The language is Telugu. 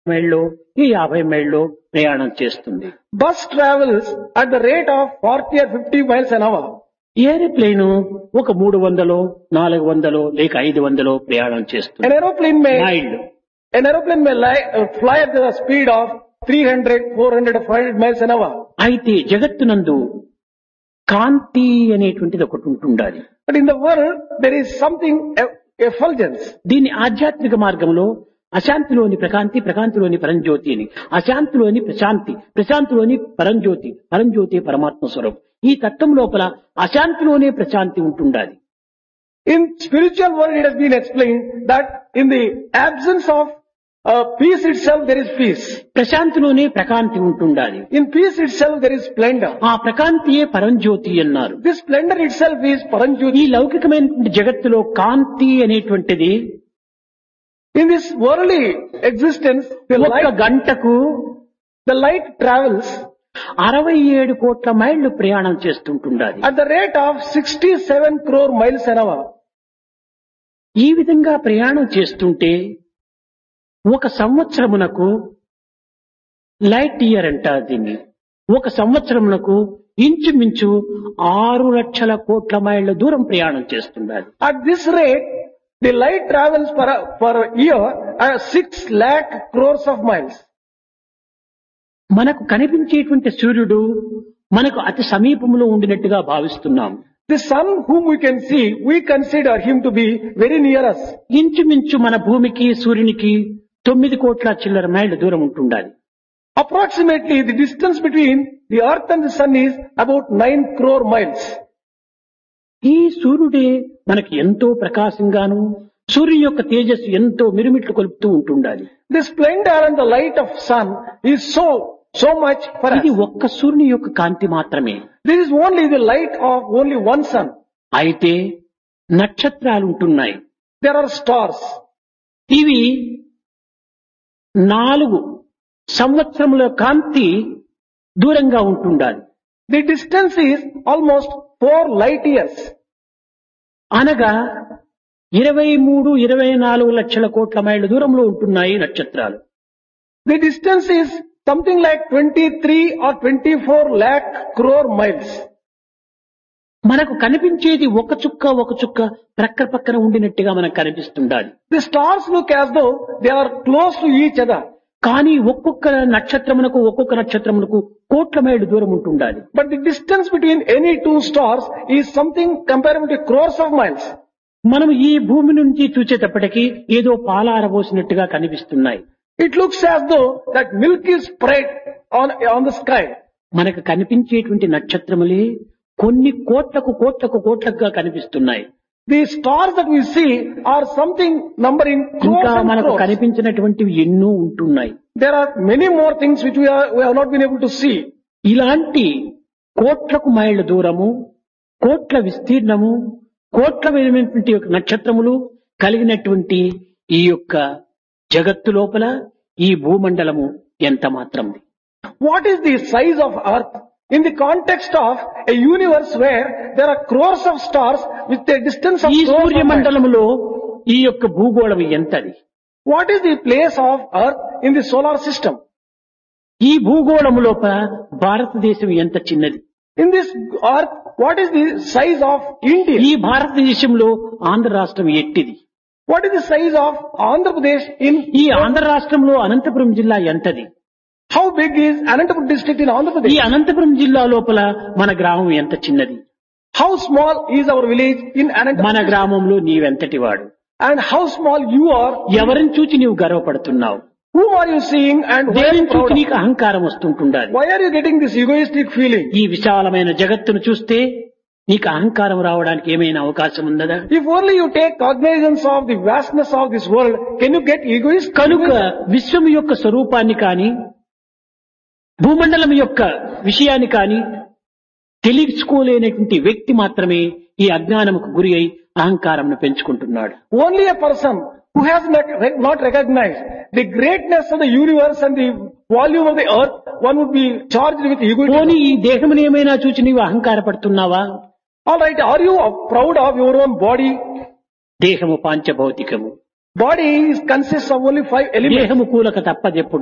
మైళ్ళు ఈ 50 మైళ్ళు ప్రయాణం చేస్తుంది. Bus travels at the rate of 40 or 50 miles an hour. Aeroplane ఒక 300 400 లేక 500 ప్రయాణం చేస్తుంది. An aeroplane may మైళ్ళు. fly at the speed of 300, 400 or 500 miles an hour. అయితే జగత్తునందు కాంతి అనేటువంటిది ఒకటి ఉంటుండాలి. But in the world, there is something, effulgence. దీన్ని ఆధ్యాత్మిక మార్గంలో అశాంతిలోని ప్రకాంతి, ప్రకాంతిలోని పరంజ్యోతి అని, అశాంతిలోని ప్రశాంతి, ప్రశాంతిలోని పరంజ్యోతి, పరంజ్యోతి పరమాత్మ స్వరూపం. ఈ తత్వం లోపల అశాంతిలోనే ప్రశాంతి ఉంటుండాలి. In spiritual world, it has been explained that in the absence of peace itself, there is peace. ప్రశాంతిలోనే ప్రకాంతి ఉంటుండాలి. In peace itself, there is splendor. ఆ ప్రకాంతియే పరంజ్యోతి అన్నారు. This splendor itself is ఈ Paranjyoti. లౌకికమైనటువంటి జగత్తులో కాంతి అనేటువంటిది In this worldly existence, ఒక్క గంటకు the light travels 67 కోట్ల మైళ్ళు ప్రయాణం చేస్తుంటుండాలి. at the rate of 67 crore miles an hour. ఈ విధంగా ప్రయాణం చేస్తుంటే ఒక సంవత్సరమునకు లైట్ ఇయర్ అంటారు దీన్ని. ఒక సంవత్సరమునకు ఇంచుమించు 6 లక్షల కోట్ల మైళ్ళ దూరం ప్రయాణం చేస్తుండాలి. At this rate, the light travels per year 6 lakh crores of miles. మనకు కనిపించేటువంటి సూర్యుడు మనకు అతి సమీపంలో ఉండినట్టుగా భావిస్తున్నాం. The sun whom we can see, we consider him to be very near us. ఇంచుమించు మన భూమికి సూర్యునికి 9 కోట్ల చిల్లర మైళ్ళ దూరం ఉంటుండాలి. Approximately, the distance between the earth and the sun is about 9 crore miles. ఈ సూర్యుడే మనకి ఎంతో ప్రకాశంగాను, సూర్యుని యొక్క తేజస్సు ఎంతో మిరుమిట్లు కొలుపుతూ ఉంటుండాలి. The splendor and the light of sun is so much for us. ఇది ఒక్క సూర్యుని యొక్క కాంతి మాత్రమే. This is only the light of only one sun. అయితే నక్షత్రాలు ఉంటున్నాయి. There are stars. ఇవి 4 సంవత్సరముల కాంతి దూరంగా ఉంటుండాలి. The distance is almost 4 light years. అనగా 23-24 లక్షల కోట్ల మైళ్ళ దూరంలో ఉంటున్నాయి నక్షత్రాలు. The distance is something like 23 or 24 lakh crore miles. మనకు కనిపించేది ఒక చుక్క ప్రక్క పక్కన ఉండినట్టుగా మనకు కనిపిస్తుండాలి. The stars look as though they are close to each other. కానీ ఒక్కొక్క నక్షత్రమునకు కోట్ల మైళ్ళు దూరం ఉంటుండాలి. But the distance between any two stars is something comparable to crores of miles. మనం ఈ భూమి నుంచి చూచేటప్పటికీ ఏదో పాలారబోసినట్టుగా కనిపిస్తున్నాయి. It looks as though that milk is spread on the sky. మనకు కనిపించేటువంటి నక్షత్రములే కొన్ని కోట్లకుగా కనిపిస్తున్నాయి. The stars that we see are something numbering crores ఇంకా and మనకు crores. కనిపించినటువంటివి ఎన్నో ఉంటున్నాయి. There are many more things which we have not been able to see. ఇలాంటి కోట్లకు మైళ్ళ దూరము, కోట్ల విస్తీర్ణము, కోట్లమైనటువంటి నక్షత్రములు కలిగినటువంటి ఈ యొక్క జగత్తు లోపల ఈ భూమండలము ఎంత మాత్రం. What is the size of earth in the context of a universe where there are crores of stars with a distance of ఈ crores of miles? సూర్యమండలములో ఈ యొక్క భూగోళం ఎంతది? What is the place of earth in the solar system? ఈ భూగోళము లోపల భారతదేశం ఎంత చిన్నది? In this earth, what is the size of India? ఈ భారతదేశంలో ఆంధ్ర రాష్ట్రం ఎట్టిది? What is the size of Andhra Pradesh in? ఈ ఆంధ్ర రాష్ట్రంలో అనంతపురం జిల్లా ఎంతది? How big is Anantapur district in Andhra ఈ Pradesh? అనంతపురం జిల్లా లోపల మన గ్రామం ఎంత చిన్నది? How small is our village in Anantapur? మన గ్రామంలో నీవెంతటి వాడు? And how small you are? ఎవరిని చూచి నీవు గర్వపడుతున్నావు? Whom are you seeing and why are దేనిని you proud చూచి of? నీకు అహంకారం వస్తుంటుండాలి. Why are you getting this egoistic feeling? ఈ విశాలమైన జగత్తును చూస్తే నీకు అహంకారం రావడానికి ఏమైనా అవకాశం ఉన్నదా? If only you take cognizance of the vastness of this world, can you get egoist? కనుక విశ్వం యొక్క స్వరూపాన్ని కాని, భూమండలం యొక్క విషయాన్ని కాని తెలుసుకోలేనటువంటి వ్యక్తి మాత్రమే ఈ అజ్ఞానముకు గురి అయి అహంకారంను పెంచుకుంటున్నాడు. Only a person who has not recognized the greatness of the universe and the volume of the earth, one would be charged with egoism. పోనీ ఈ దేహమును ఏమైనా చూచి నీవు అహంకారపడుతున్నావా? Alright, are you proud of your own body? దేహము పాంచభౌతికము. Body consists of only 5 elements. దేహము కూలక తప్పదెప్పుడు.